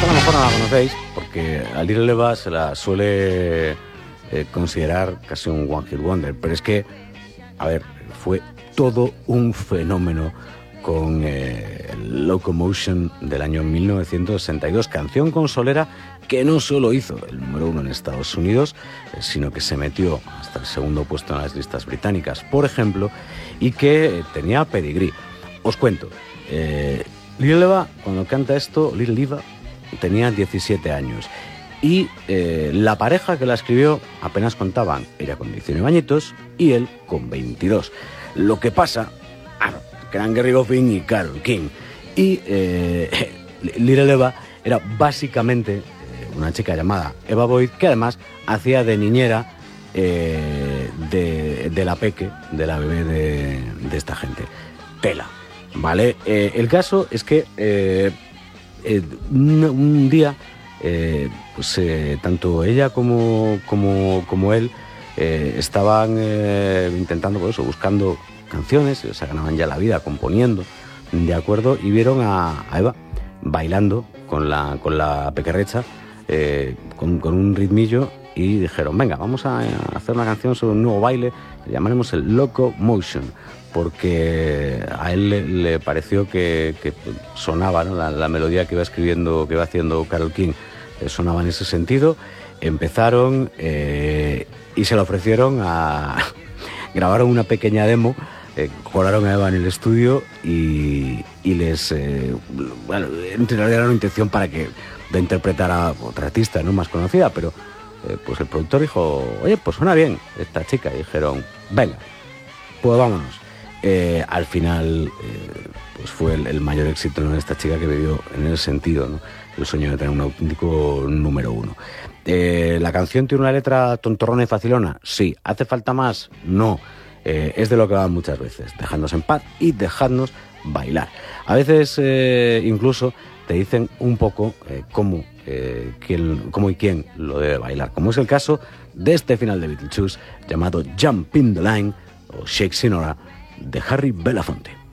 Esta a lo mejor no la conocéis, porque a Little Eva se la suele considerar casi un One Hit Wonder, pero es que, a ver, fue todo un fenómeno con Locomotion del año 1962, canción consolera que no solo hizo el número 1 en Estados Unidos, sino que se metió hasta el segundo puesto en las listas británicas, por ejemplo, y que tenía pedigrí. Os cuento, Little Eva, cuando canta esto, Little Eva tenía 17 años y la pareja que la escribió apenas contaban, ella con 19 añitos y él con 22. Lo que pasa, que eran Gerry Goffin y Carole King, y Little Eva era básicamente una chica llamada Eva Boyd, que además hacía de niñera de la peque, de la bebé de esta gente. Tela, ¿vale? El caso es que un día, pues tanto ella como él estaban intentando, por eso, buscando canciones, se ganaban ya la vida componiendo, ¿de acuerdo? Y vieron a Eva bailando con la pequerrecha, con un ritmillo, y dijeron, venga, vamos a hacer una canción sobre un nuevo baile, le llamaremos el Locomotion, porque a él le pareció que sonaba, ¿no? La melodía que iba escribiendo, que iba haciendo Carole King, sonaba en ese sentido. Empezaron y se la ofrecieron grabaron una pequeña demo, colaron a Eva en el estudio y les era una intención para que de interpretar a otra artista, ¿no?, más conocida, pero pues el productor dijo, oye, pues suena bien esta chica, y dijeron, venga, pues vámonos. Al final pues fue el mayor éxito, ¿no?, de esta chica, que vivió en el sentido, ¿no?, el sueño de tener un auténtico número 1. ¿La canción tiene una letra tontorrona y facilona? Sí. ¿Hace falta más? No. Es de lo que va muchas veces, dejadnos en paz y dejadnos bailar. A veces incluso te dicen un poco cómo y quién lo debe bailar, como es el caso de este final de Beetlejuice llamado Jump in the Line o Shake Sinora, de Harry Belafonte.